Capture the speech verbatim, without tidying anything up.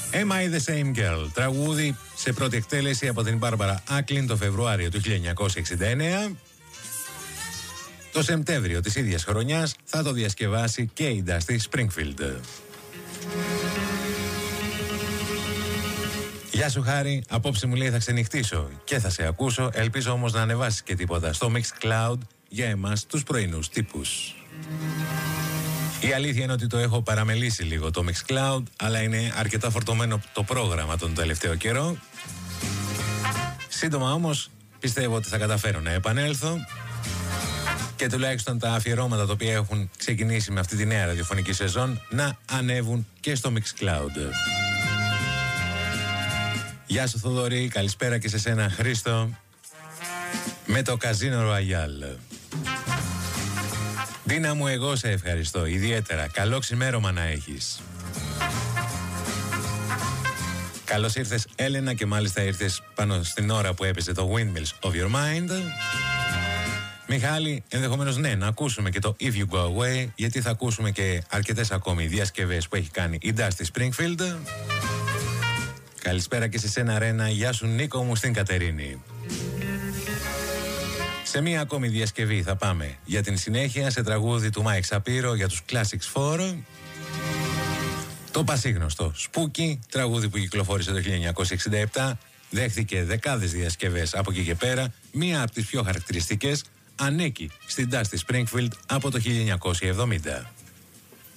Am I the Same Girl, τραγούδι σε πρώτη εκτέλεση από την Μπάρμπαρα Άκλιν το Φεβρουάριο του χίλια εννιακόσια εξήντα εννέα. Το Σεπτέμβριο της ίδιας χρονιάς θα το διασκευάσει και η Dusty Springfield. Γεια σου Χάρη, απόψε μου λέει θα ξενυχτήσω και θα σε ακούσω, ελπίζω όμως να ανεβάσεις και τίποτα στο Mixcloud για εμάς τους πρωινούς τύπους. Η αλήθεια είναι ότι το έχω παραμελήσει λίγο το Mixcloud, αλλά είναι αρκετά φορτωμένο το πρόγραμμα τον τελευταίο καιρό. Σύντομα όμως πιστεύω ότι θα καταφέρω να επανέλθω και τουλάχιστον τα αφιερώματα τα οποία έχουν ξεκινήσει με αυτή τη νέα ραδιοφωνική σεζόν να ανέβουν και στο Mixcloud. Γεια σου Θοδωρή, καλησπέρα και σε σένα Χρήστο με το Casino Royale. Ντίνα μου, εγώ σε ευχαριστώ ιδιαίτερα. Καλό ξημέρωμα να έχεις. Καλώς ήρθες Έλενα και μάλιστα ήρθες πάνω στην ώρα που έπαιζε το Windmills of Your Mind. Μιχάλη, ενδεχομένως ναι, να ακούσουμε και το If You Go Away, γιατί θα ακούσουμε και αρκετές ακόμη διασκευές που έχει κάνει η Dusty Springfield. Καλησπέρα και σε σένα Ρένα, γεια σου Νίκο μου στην Κατερίνη. Σε μία ακόμη διασκευή θα πάμε για την συνέχεια σε τραγούδι του Mike Shapiro για τους Classics φορ. Το πασίγνωστο Spooky, τραγούδι που κυκλοφόρησε το χίλια εννιακόσια εξήντα επτά, δέχθηκε δεκάδες διασκευές από εκεί και πέρα. Μία από τις πιο χαρακτηριστικές ανήκει στην Dusty Springfield από το χίλια εννιακόσια εβδομήντα.